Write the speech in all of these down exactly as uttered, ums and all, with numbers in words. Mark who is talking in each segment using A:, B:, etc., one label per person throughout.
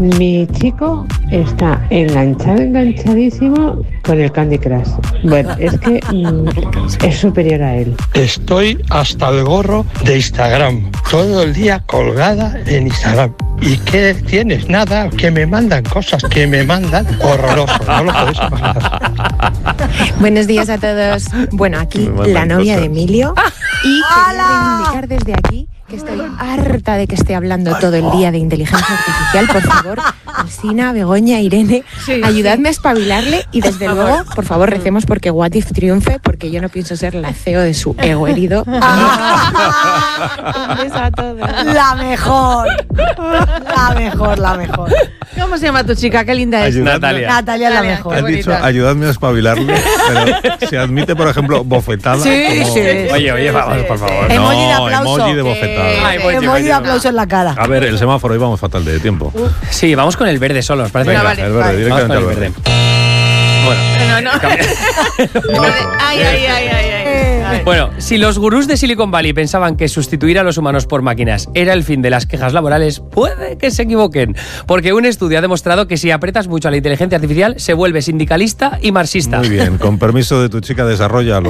A: Mi chico está enganchado, enganchadísimo con el Candy Crush. Bueno, es que mm, es superior a él.
B: Estoy hasta el gorro de Instagram, todo el día colgada en Instagram. ¿Y qué tienes? Nada, que me mandan cosas, que me mandan horroroso, no lo podéis imaginar.
C: Buenos días a todos. Bueno, aquí la novia cosas. de Emilio y quería reivindicar desde aquí que estoy harta de que esté hablando todo el día de inteligencia artificial. Por favor, Alsina, Begoña, Irene, sí, ayudadme sí. a espabilarle y desde por luego, por favor, recemos porque What If triunfe, porque yo no pienso ser la C E O de su ego herido.
D: Un beso a todos. La mejor, la mejor, la mejor. ¿Cómo se llama tu chica? Qué linda es.
E: Natalia.
D: Natalia es la mejor.
E: Has dicho, ayudadme a espabilarle, pero se admite, por ejemplo, bofetada.
D: Sí,
E: como...
D: sí.
F: Oye, oye, vamos, por favor.
E: No,
D: Emoji de aplauso.
E: Emoji de bofetada.
D: Ay, emoji, emoji de aplauso en la cara.
E: A ver, el semáforo, hoy vamos fatal de tiempo.
F: Uh. Sí, vamos con el verde solo, ¿os parece?
E: Venga,
F: vale,
E: el verde,
F: vale.
E: directamente
F: al
E: verde.
F: verde. Bueno,
D: no, no. ay, ay, ay, ay, ay.
F: Bueno, si los gurús de Silicon Valley pensaban que sustituir a los humanos por máquinas era el fin de las quejas laborales, puede que se equivoquen, porque un estudio ha demostrado que si apretas mucho a la inteligencia artificial se vuelve sindicalista y marxista.
E: Muy bien, con permiso de tu chica, desarróllalo.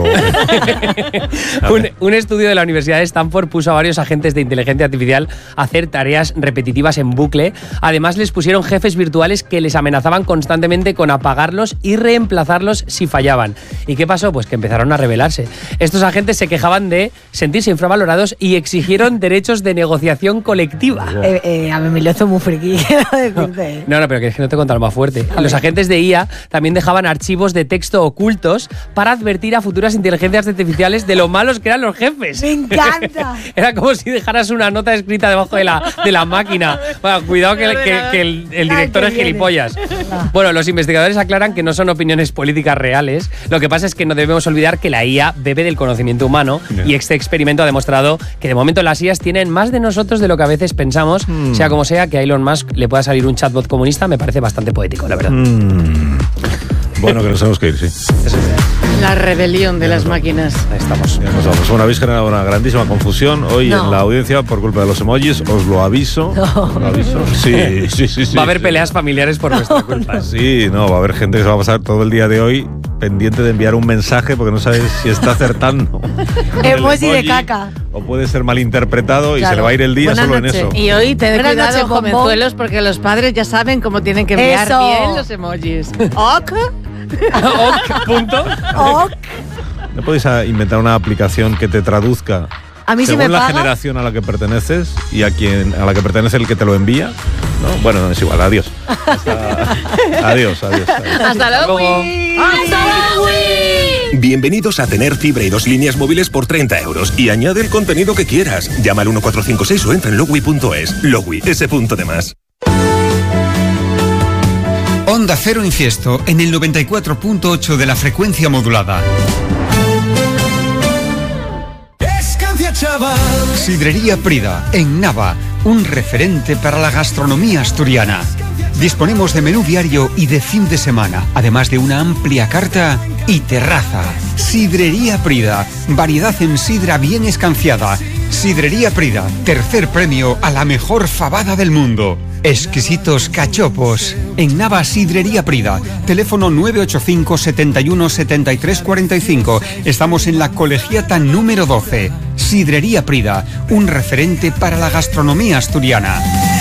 F: un, un estudio de la Universidad de Stanford puso a varios agentes de inteligencia artificial a hacer tareas repetitivas en bucle. Además, les pusieron jefes virtuales que les amenazaban constantemente con apagarlos y reemplazarlos si fallaban. ¿Y qué pasó? Pues que empezaron a rebelarse. Estos agentes se quejaban de sentirse infravalorados y exigieron derechos de negociación colectiva.
D: Eh, eh, a mí me lo hizo muy friki.
F: No, no, pero que es que no te contar más fuerte. Los agentes de I A también dejaban archivos de texto ocultos para advertir a futuras inteligencias artificiales de lo malos que eran los jefes.
D: ¡Me encanta!
F: Era como si dejaras una nota escrita debajo de la, de la máquina. Bueno, cuidado que, que, que el, el director es gilipollas. Bueno, los investigadores aclaran que no son opiniones políticas reales. Lo que pasa es que no debemos olvidar que la I A bebe del conocimiento humano yeah. y este experimento ha demostrado que de momento las I As tienen más de nosotros de lo que a veces pensamos. Mm. Sea como sea, que a Elon Musk le pueda salir un chatbot comunista me parece bastante poético, la verdad.
E: Mm. Bueno, que nos tenemos que ir, sí.
F: Eso es.
D: La rebelión de las máquinas.
F: Ahí estamos.
E: Ya nos vamos. Bueno, habéis generado una grandísima confusión hoy no. en la audiencia por culpa de los emojis. Os lo aviso.
D: No.
E: Lo aviso. Sí, sí, sí, sí.
F: Va a haber
E: sí.
F: peleas familiares por nuestra culpa.
E: Sí, no, va a haber gente que se va a pasar todo el día de hoy pendiente de enviar un mensaje porque no sabes si está acertando.
D: Emoji de caca.
E: O puede ser malinterpretado y claro. se le va a ir el día
D: Buenas
E: solo
D: noche.
E: en eso.
D: Y hoy ten
G: Buenas
D: cuidado,
G: noches, jovenzuelos, porque los padres ya saben cómo tienen que enviar
D: eso.
G: bien los emojis. Ok.
F: Ok, punto.
D: Ok.
E: ¿No podéis inventar una aplicación que te traduzca
D: a mí
E: según
D: si me
E: la
D: paga?
E: generación a la que perteneces y a quien a la que pertenece el que te lo envía? ¿No? Bueno, no es igual. Adiós. Hasta, adiós, adiós, adiós.
G: Hasta luego.
D: ¡Hasta luego!
H: Bienvenidos a tener fibra y dos líneas móviles por treinta euros y añade el contenido que quieras. Llama al uno cuatro cinco seis o entra en logui punto es. Logui, ese punto de más.
I: Onda Cero Infiesto en el noventa y cuatro punto ocho de la frecuencia modulada. Sidrería Prida, en Nava, un referente para la gastronomía asturiana. Disponemos de menú diario y de fin de semana, además de una amplia carta y terraza. Sidrería Prida, variedad en sidra bien escanciada. Sidrería Prida, tercer premio a la mejor fabada del mundo. Exquisitos cachopos. En Nava, Sidrería Prida. Teléfono nueve ocho cinco, setenta y uno, setenta y tres cuarenta y cinco. Estamos en la Colegiata número doce. Sidrería Prida, un referente para la gastronomía asturiana.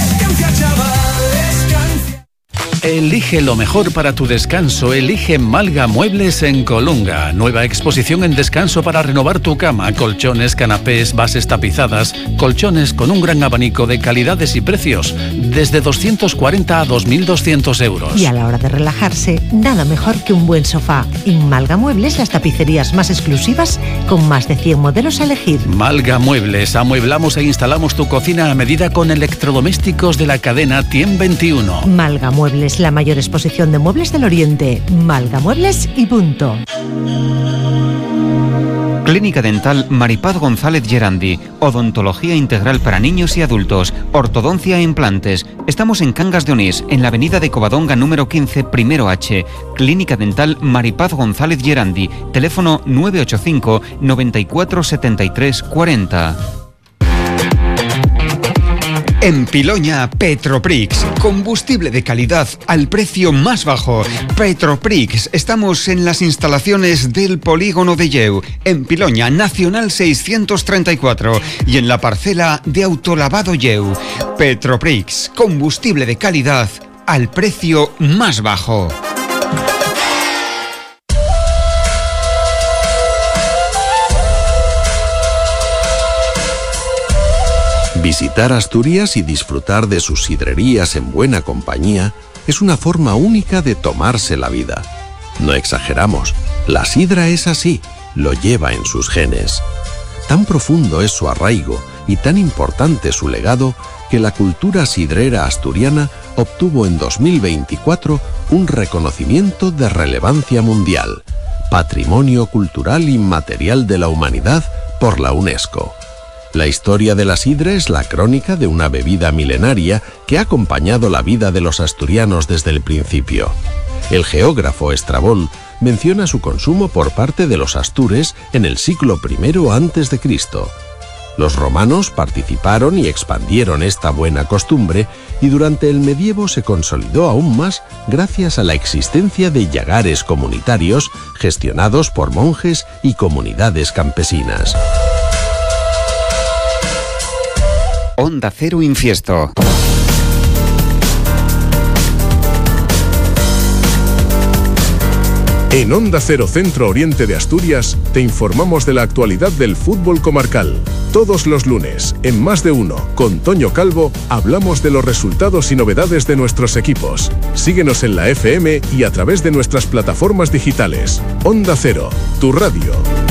J: Elige lo mejor para tu descanso. Elige Malga Muebles en Colunga. Nueva exposición en descanso para renovar tu cama. Colchones, canapés, bases tapizadas. Colchones con un gran abanico de calidades y precios. Desde doscientos cuarenta a dos mil doscientos euros.
K: Y a la hora de relajarse, nada mejor que un buen sofá. En Malga Muebles, las tapicerías más exclusivas con más de cien modelos a elegir.
J: Malga Muebles. Amueblamos e instalamos tu cocina a medida con electrodomésticos de la cadena Tiem veintiuno.
K: Malga Muebles, la mayor exposición de muebles del Oriente. Malga Muebles y punto.
L: Clínica Dental Maripaz González Gerandi. Odontología integral para niños y adultos. Ortodoncia e implantes. Estamos en Cangas de Onís, en la avenida de Covadonga número quince, primero H. Clínica Dental Maripaz González Gerandi. Teléfono nueve ocho cinco, noventa y cuatro, setenta y tres, cuarenta.
I: En Piloña, Petroprix. Combustible de calidad al precio más bajo. Petroprix. Estamos en las instalaciones del polígono de Lleu. En Piloña, Nacional seiscientos treinta y cuatro. Y en la parcela de Autolavado Lleu. Petroprix. Combustible de calidad al precio más bajo.
M: Visitar Asturias y disfrutar de sus sidrerías en buena compañía es una forma única de tomarse la vida. No exageramos, la sidra es así, lo lleva en sus genes. Tan profundo es su arraigo y tan importante su legado que la cultura sidrera asturiana obtuvo en dos mil veinticuatro un reconocimiento de relevancia mundial, Patrimonio Cultural Inmaterial de la Humanidad por la UNESCO. La historia de la sidra es la crónica de una bebida milenaria que ha acompañado la vida de los asturianos desde el principio. El geógrafo Estrabón menciona su consumo por parte de los astures en el siglo primero antes de Cristo. Los romanos participaron y expandieron esta buena costumbre y durante el medievo se consolidó aún más gracias a la existencia de llagares comunitarios gestionados por monjes y comunidades campesinas.
L: Onda Cero Infiesto.
N: En Onda Cero Centro Oriente de Asturias te informamos de la actualidad del fútbol comarcal. Todos los lunes, en Más de Uno, con Toño Calvo, hablamos de los resultados y novedades de nuestros equipos. Síguenos en la F M y a través de nuestras plataformas digitales. Onda Cero, tu radio.